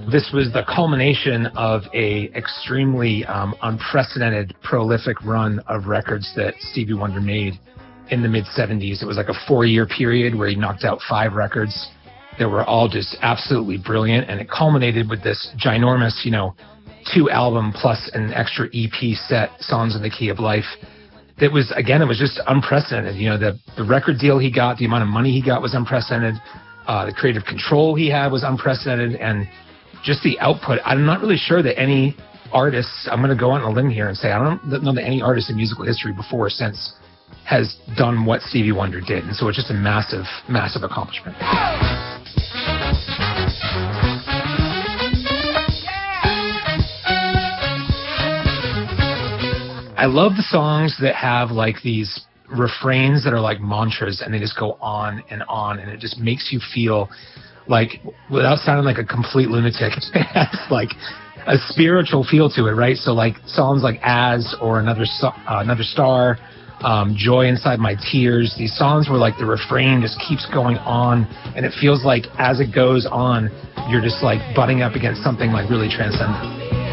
This was the culmination of a extremely unprecedented, prolific run of records that Stevie Wonder made in the mid-'70s. It was like a 4-year period where he knocked out 5 records that were all just absolutely brilliant, and it culminated with this ginormous, 2-album plus an extra EP set, Songs in the Key of Life. That was, again, it was just unprecedented. The record deal he got, the amount of money he got was unprecedented. The creative control he had was unprecedented, and just the output. I'm not really sure that any artists, I'm going to go on a limb here and say I don't know that any artist in musical history before or since has done what Stevie Wonder did. And so it's just a massive, massive accomplishment. I love the songs that have like these refrains that are like mantras and they just go on, and it just makes you feel like, without sounding like a complete lunatic, it has like a spiritual feel to it, right? So like songs like As or Another Star, Joy Inside My Tears, these songs where like the refrain just keeps going on, and it feels like as it goes on, you're just like butting up against something like really transcendent.